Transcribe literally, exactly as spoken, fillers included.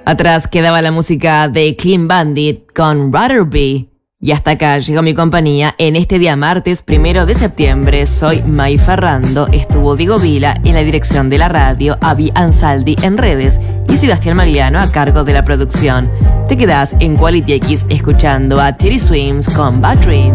Atrás quedaba la música de Clean Bandit con Rather Be. Y hasta acá llegó mi compañía en este día martes primero de septiembre. Soy May Ferrando, estuvo Diego Vila en la dirección de la radio, Avi Ansaldi en redes y Sebastián Magliano a cargo de la producción. Te quedás en Quality X escuchando a Teddy Swims con Bad Dreams.